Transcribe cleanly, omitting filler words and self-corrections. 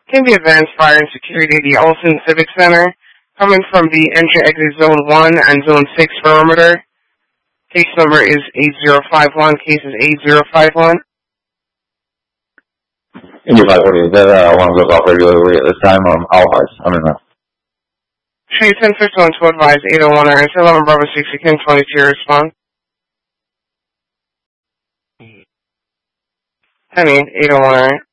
Can be Advanced Fire and Security at the Olson Civic Center, coming from the entry-exit Zone 1 and Zone 6 perimeter. Case number is 8051. Case is 8051. Indy 540, is that one of those off regularly at this time? All hearts, I don't know. Tree 1051 to advise 801 and 11 Bravo 6, Kim 22 respond. Penny, 801.